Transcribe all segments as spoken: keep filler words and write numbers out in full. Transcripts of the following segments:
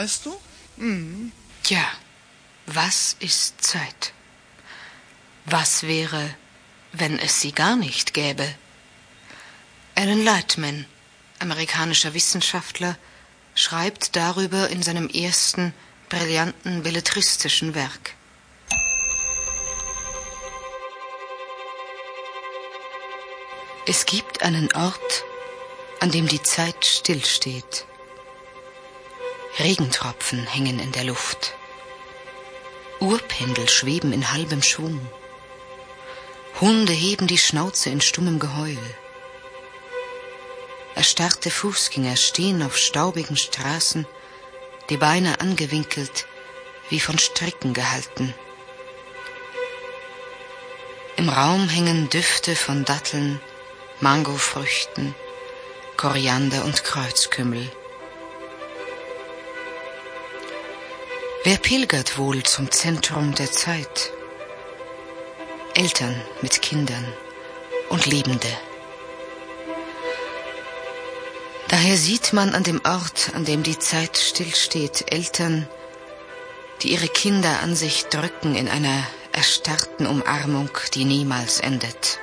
weißt du? Mhm. Tja, was ist Zeit? Was wäre, wenn es sie gar nicht gäbe? Alan Lightman, amerikanischer Wissenschaftler, schreibt darüber in seinem ersten brillanten belletristischen Werk. Es gibt einen Ort, an dem die Zeit stillsteht. Regentropfen hängen in der Luft. Uhrpendel schweben in halbem Schwung. Hunde heben die Schnauze in stummem Geheul. Erstarrte Fußgänger stehen auf staubigen Straßen, die Beine angewinkelt, wie von Stricken gehalten. Im Raum hängen Düfte von Datteln, Mangofrüchten, Koriander und Kreuzkümmel. Wer pilgert wohl zum Zentrum der Zeit? Eltern mit Kindern und Liebende. Daher sieht man an dem Ort, an dem die Zeit stillsteht, Eltern, die ihre Kinder an sich drücken in einer erstarrten Umarmung, die niemals endet.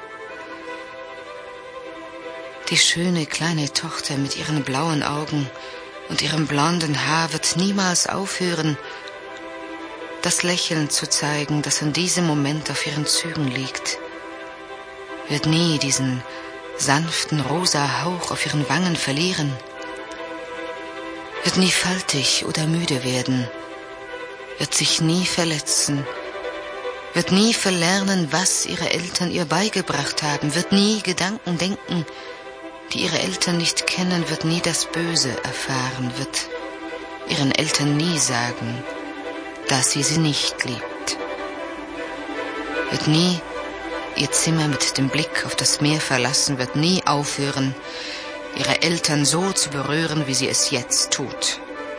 Die schöne kleine Tochter mit ihren blauen Augen und ihrem blonden Haar wird niemals aufhören, das Lächeln zu zeigen, das in diesem Moment auf ihren Zügen liegt, wird nie diesen sanften rosa Hauch auf ihren Wangen verlieren, wird nie faltig oder müde werden, wird sich nie verletzen, wird nie verlernen, was ihre Eltern ihr beigebracht haben, wird nie Gedanken denken, die ihre Eltern nicht kennen, wird nie das Böse erfahren, wird ihren Eltern nie sagen, dass sie sie nicht liebt, wird nie ihr Zimmer mit dem Blick auf das Meer verlassen, wird nie aufhören, ihre Eltern so zu berühren, wie sie es jetzt tut.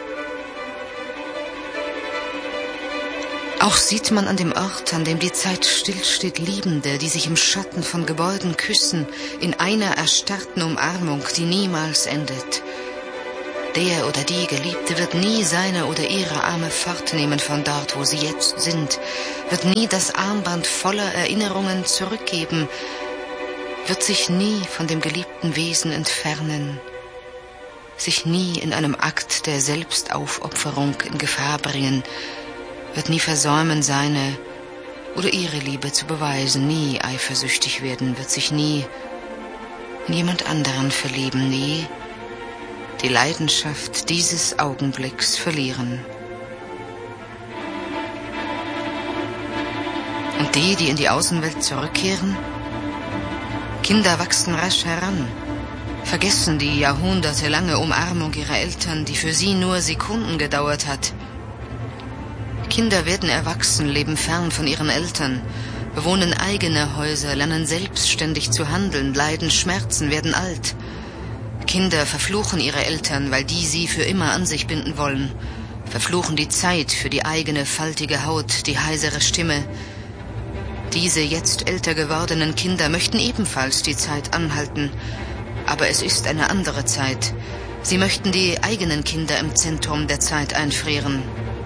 Auch sieht man an dem Ort, an dem die Zeit stillsteht, Liebende, die sich im Schatten von Gebäuden küssen, in einer erstarrten Umarmung, die niemals endet. Der oder die Geliebte wird nie seine oder ihre Arme fortnehmen von dort, wo sie jetzt sind, wird nie das Armband voller Erinnerungen zurückgeben, wird sich nie von dem geliebten Wesen entfernen, sich nie in einem Akt der Selbstaufopferung in Gefahr bringen, wird nie versäumen, seine oder ihre Liebe zu beweisen, nie eifersüchtig werden, wird sich nie in jemand anderen verlieben, nie die Leidenschaft dieses Augenblicks verlieren. Und die, die in die Außenwelt zurückkehren? Kinder wachsen rasch heran, vergessen die jahrhundertelange Umarmung ihrer Eltern, die für sie nur Sekunden gedauert hat. Kinder werden erwachsen, leben fern von ihren Eltern, bewohnen eigene Häuser, lernen selbstständig zu handeln, leiden Schmerzen, werden alt. Kinder verfluchen ihre Eltern, weil die sie für immer an sich binden wollen, verfluchen die Zeit für die eigene faltige Haut, die heisere Stimme. Diese jetzt älter gewordenen Kinder möchten ebenfalls die Zeit anhalten, aber es ist eine andere Zeit. Sie möchten die eigenen Kinder im Zentrum der Zeit einfrieren.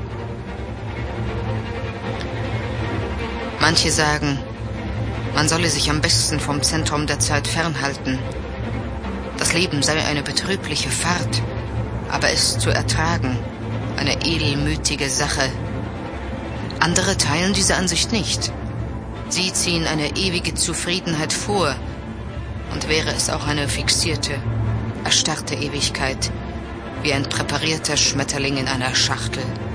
Manche sagen, man solle sich am besten vom Zentrum der Zeit fernhalten. Das Leben sei eine betrübliche Fahrt, aber es zu ertragen, eine edelmütige Sache. Andere teilen diese Ansicht nicht. Sie ziehen eine ewige Zufriedenheit vor, und wäre es auch eine fixierte, erstarrte Ewigkeit, wie ein präparierter Schmetterling in einer Schachtel.